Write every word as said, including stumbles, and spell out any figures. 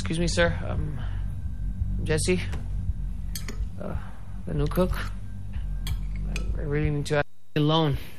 Excuse me, sir. Um, Jesse, uh, the new cook. I, I really need to ask you alone.